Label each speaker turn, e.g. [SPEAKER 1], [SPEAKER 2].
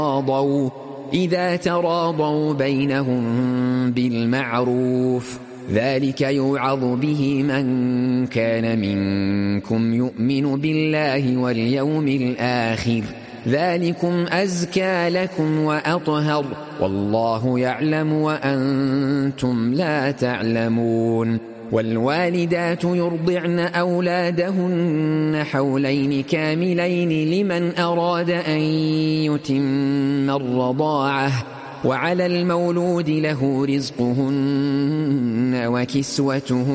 [SPEAKER 1] إذا تراضوا بينهم بالمعروف ذلك يوعظ به من كان منكم يؤمن بالله واليوم الآخر ذلكم أزكى لكم وأطهر والله يعلم وأنتم لا تعلمون. والوالدات يرضعن أولادهن حولين كاملين لمن أراد أن يتم الرضاعة وعلى المولود له رزقهن وكسوتهن